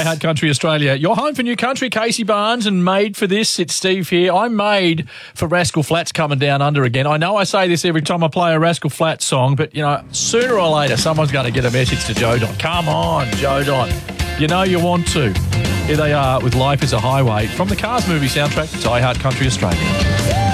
Heart Country Australia. You're home for New Country, Casey Barnes, and made for this. It's Steve here. I'm made for Rascal Flatts coming down under again. I know I say this every time I play a Rascal Flatts song, but, you know, sooner or later someone's going to get a message to Joe Don. Come on, Joe Don. You know you want to. Here they are with Life is a Highway from the Cars movie soundtrack, Die Heart Country Australia.